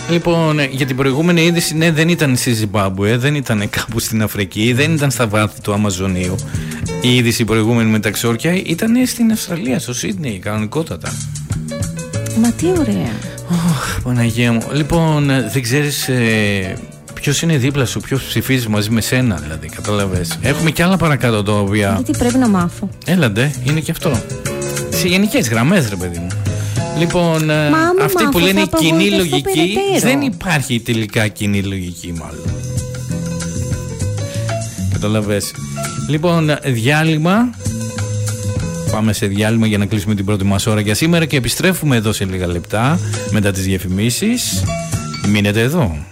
Λοιπόν, για την προηγούμενη είδηση, ναι, δεν ήταν στη Ζιμπάμπουε, δεν ήταν κάπου στην Αφρική, δεν ήταν στα βάθη του Αμαζονίου. Η είδηση προηγούμενη με τα ξόρκια ήταν στην Αυστραλία, στο Σίδνεϊ, κανονικότατα. Μα τι ωραία. Παναγία μου. Λοιπόν, δεν ξέρεις ποιος είναι δίπλα σου, ποιος ψηφίζει μαζί με σένα, δηλαδή, καταλαβες. Έχουμε κι άλλα παρακάτω τα οποία. Γιατί πρέπει να μάθω. Έλαντε, είναι και αυτό. Σε γενικές γραμμές, ρε παιδί μου. Λοιπόν, αυτοί που λένε κοινή λογική, δεν υπάρχει τελικά κοινή λογική, μάλλον. Καταλαβες. Λοιπόν, διάλειμμα. Πάμε σε διάλειμμα για να κλείσουμε την πρώτη μας ώρα για σήμερα και επιστρέφουμε εδώ σε λίγα λεπτά μετά τις διαφημίσεις. Μείνετε εδώ.